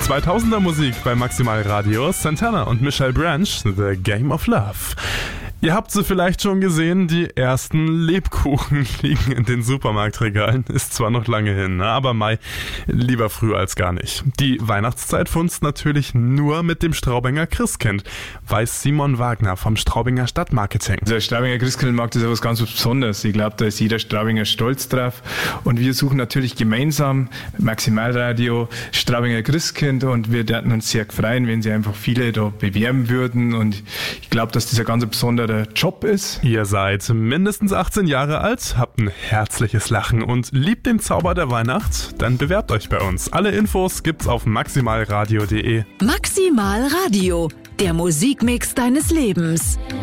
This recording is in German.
2000er Musik bei Maximal Radio, Santana und Michelle Branch, The Game of Love. Ihr habt sie vielleicht schon gesehen, die ersten Lebkuchen liegen in den Supermarktregalen. Ist zwar noch lange hin, aber Mai, lieber früh als gar nicht. Die Weihnachtszeit funzt natürlich nur mit dem Straubinger Christkind, weiß Simon Wagner vom Straubinger Stadtmarketing. Der Straubinger Christkindlmarkt ist etwas ganz Besonderes. Ich glaube, da ist jeder Straubinger stolz drauf. Und wir suchen natürlich gemeinsam Maximalradio, Straubinger Christkind, und wir würden uns sehr freuen, wenn Sie einfach viele da bewerben würden. Und ich glaube, dass das ein ganz besonderer Job ist. Ihr seid mindestens 18 Jahre alt, habt ein herzliches Lachen und liebt den Zauber der Weihnacht? Dann bewerbt euch bei uns. Alle Infos gibt's auf maximalradio.de. Maximal Radio, der Musikmix deines Lebens.